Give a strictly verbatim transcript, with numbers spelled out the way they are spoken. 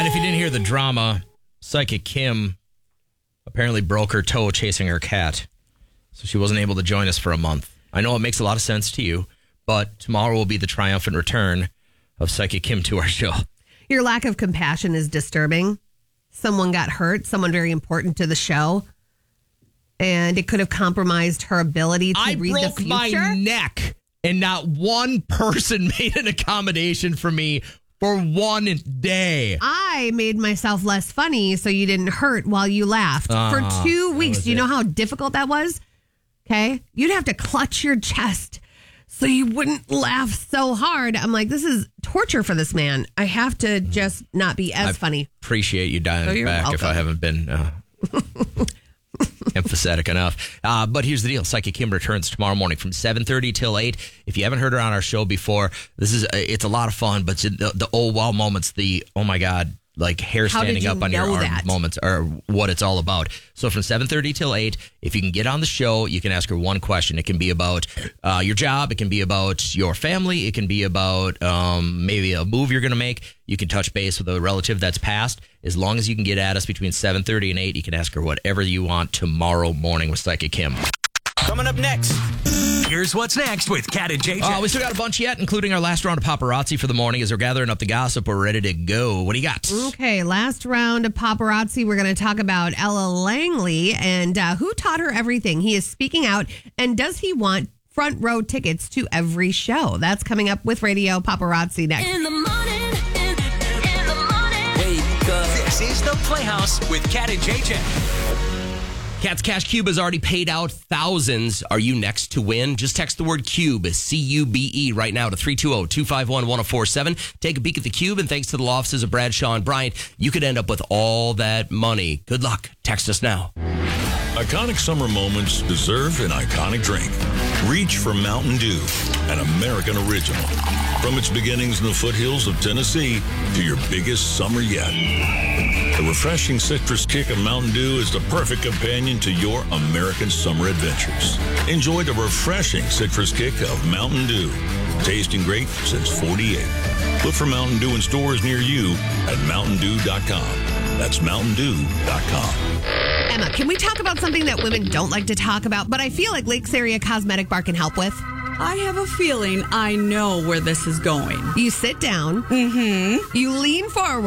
and if you didn't hear the drama, Psychic Kim apparently broke her toe chasing her cat. So she wasn't able to join us for a month. I know it makes a lot of sense to you, but tomorrow will be the triumphant return of Psychic Kim to our show. Your lack of compassion is disturbing. Someone got hurt, someone very important to the show, and it could have compromised her ability to I read the broke future. my neck, and not one person made an accommodation for me for one day. I made myself less funny so you didn't hurt while you laughed. Uh, for two weeks. Do you it. know how difficult that was? Okay. You'd have to clutch your chest so you wouldn't laugh so hard. I'm like, this is torture for this man. I have to just not be as I funny. Appreciate you dialing Oh, it you're back welcome. if I haven't been uh, emphatic enough. Uh, but here's the deal. Psychic Kim returns tomorrow morning from seven thirty till eight. If you haven't heard her on our show before, this is it's a lot of fun, but it's the, the oh wow moments, the oh my God, like hair How did standing you up on your know arm that? moments are what it's all about. So from seven thirty till eight, if you can get on the show, you can ask her one question. It can be about uh, your job. It can be about your family. It can be about um, maybe a move you're going to make. You can touch base with a relative that's passed. As long as you can get at us between seven thirty and eight, you can ask her whatever you want tomorrow morning with Psychic Kim. Coming up next, here's what's next with Cat and J J. Uh, we still got a bunch yet, including our last round of paparazzi for the morning. As we're gathering up the gossip, we're ready to go. What do you got? Okay, last round of paparazzi. We're going to talk about Ella Langley and uh, who taught her everything. He is speaking out, and does he want front row tickets to every show? That's coming up with Radio Paparazzi next. In the morning, in, in the morning. Wake up. This is the Playhouse with Cat and J J. Cat's Cash Cube has already paid out thousands. Are you next to win? Just text the word CUBE, C U B E, right now to three two zero, two five one, one zero four seven. Take a peek at the cube, and thanks to the law offices of Bradshaw and Bryant, you could end up with all that money. Good luck. Text us now. Iconic summer moments deserve an iconic drink. Reach for Mountain Dew, an American original. From its beginnings in the foothills of Tennessee to your biggest summer yet. The refreshing citrus kick of Mountain Dew is the perfect companion to your American summer adventures. Enjoy the refreshing citrus kick of Mountain Dew. Tasting great since forty-eight. Look for Mountain Dew in stores near you at mountain dew dot com. That's mountain dew dot com. Emma, can we talk about something that women don't like to talk about, but I feel like Lakes Area Cosmetic Bar can help with? I have a feeling I know where this is going. You sit down, mm-hmm. you lean forward,